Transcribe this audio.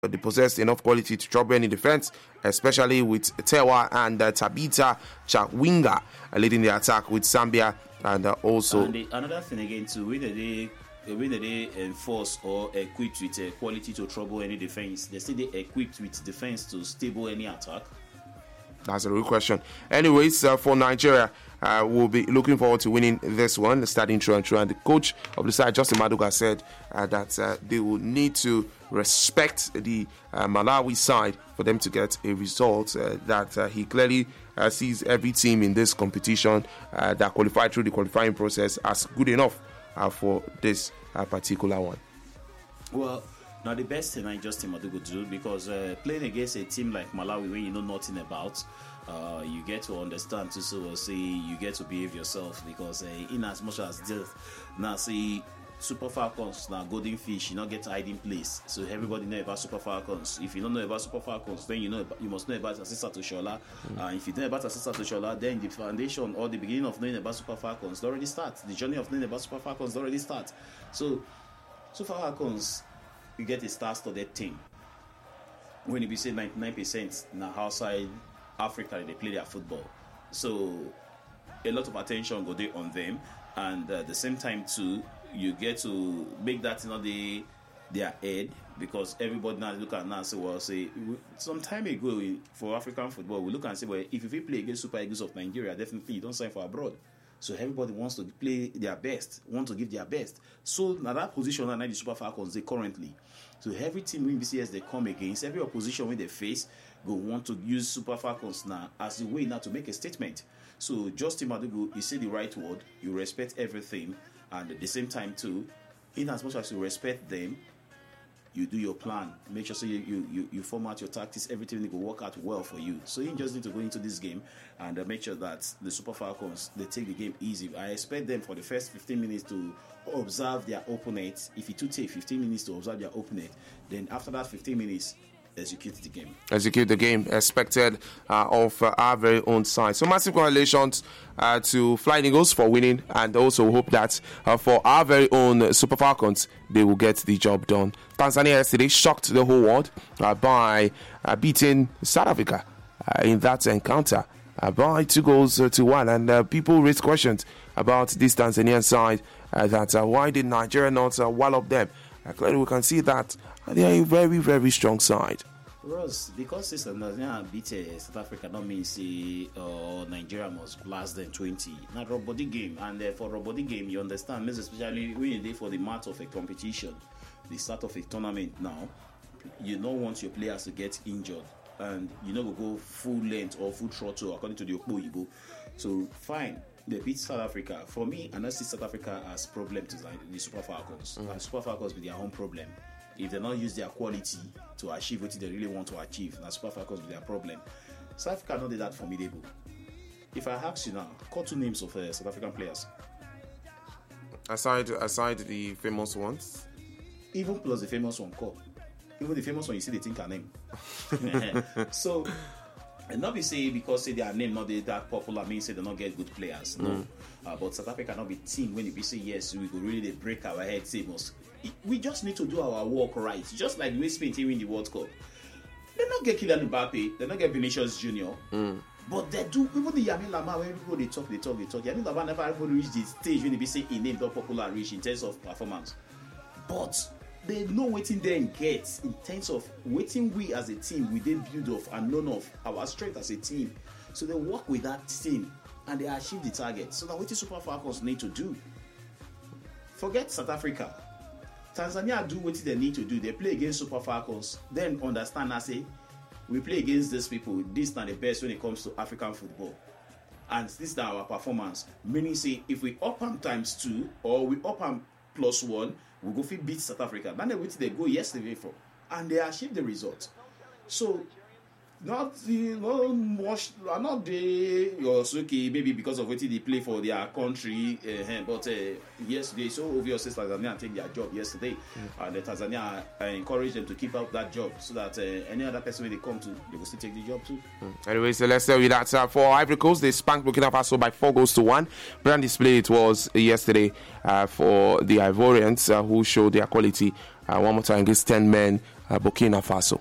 they possessed enough quality to trouble any defense, especially with Tewa and Tabita Chawinga leading the attack with Zambia and also. And another thing again too, when they enforce or equipped with quality to trouble any defense, they say they equipped with defense to stable any attack. That's a real question. Anyways, for Nigeria, we'll be looking forward to winning this one, starting through and through. And the coach of the side, Justin Maduga, said that they will need to respect the Malawi side for them to get a result. That he clearly sees every team in this competition that qualified through the qualifying process as good enough for this particular one. Well, now the best thing I Justin Maduga do, because playing against a team like Malawi when you know nothing about, you get to understand to say you get to behave yourself, because in as much as this now see Super Falcons now golden fish, you not get hiding place. So everybody know about Super Falcons. If you don't know about Super Falcons, then you must know about Asisa Toshola. If you know about Asisa Toshola, then the foundation or the beginning of knowing about Super Falcons already starts. The journey of knowing about Super Falcons already starts. So Super Falcons, you get a star-studded team. When you be say 99% now outside Africa they play their football, so a lot of attention go there on them, and at the same time too, you get to make that their head, because everybody now look at now say, well, some time ago for African football we look and say, well, if you play against Super Eagles of Nigeria, definitely you don't sign for abroad. So everybody wants to play their best, want to give their best. So now that position now the Super Falcons they currently. So every team in BCS they come against, every opposition when they face, go want to use Super Falcons now as a way now to make a statement. So Justin Madugu, you say the right word, you respect everything, and at the same time too, in as much as you respect them, you do your plan. Make sure so you format your tactics, everything will work out well for you. So you just need to go into this game and make sure that the Super Falcons, they take the game easy. I expect them for the first 15 minutes to observe their opponent. If it would take 15 minutes to observe their opponent, then after that 15 minutes, execute the game expected of our very own side. So massive congratulations to Flying Eagles for winning, and also hope that for our very own Super Falcons, they will get the job done. Tanzania yesterday shocked the whole world by beating South Africa in that encounter by 2-1, and people raised questions about this Tanzanian side, that why did Nigeria not wallop them? Clearly we can see that they are a very, very strong side. Ross, because it's Tanzania beat South Africa, don't mean say Nigeria must blast them 20. Not robot game, and for robot game, you understand, especially when you're there for the match of a competition, the start of a tournament now, you don't want your players to get injured, and you know go full length or full throttle according to the Okpo. So fine. They beat South Africa. For me, I don't see South Africa as problem to the Super Falcons. Super Falcons with their own problem. If they not use their quality to achieve what they really want to achieve, now Super Falcons with their problem. South Africa not did that formidable. If I ask you now, call 2 names of South African players. Aside the famous ones? Even plus the famous one, call. Even the famous one, you see they think her name. So, and not be say because say their name not that popular means say they not get good players. No, but South Africa not be team when you say yes we go really break our head. Say we just need to do our work right. Just like the way Spain team win the World Cup, they not get Kylian Mbappe, they not get Vinicius Junior. But they do. Even the Yamin Lamar, when people they talk. Yamin Lamar never even reached the stage when they be say he named not popular reach in terms of performance. But they know waiting them get in terms of waiting we as a team we didn't build off and none of our strength as a team. So they work with that team and they achieve the target. So now what Super Falcons need to do? Forget South Africa. Tanzania do what they need to do. They play against Super Falcons. Then understand and say we play against these people. This is not the best when it comes to African football. And this is our performance. Meaning say if we up them ×2 or we up them +1, we go fit beat South Africa. Then they go yesterday for, and they achieve the result. So not the maybe because of what they play for their country, but yesterday so obvious Tanzania take their job yesterday, and the Tanzania encourage them to keep up that job so that any other person when they come to, they will still take the job too. Anyway, so let's tell you that for Ivory Coast, they spanked Burkina Faso by 4-1. Brand display it was yesterday for the Ivorians who showed their quality one more time against 10 men Burkina Faso.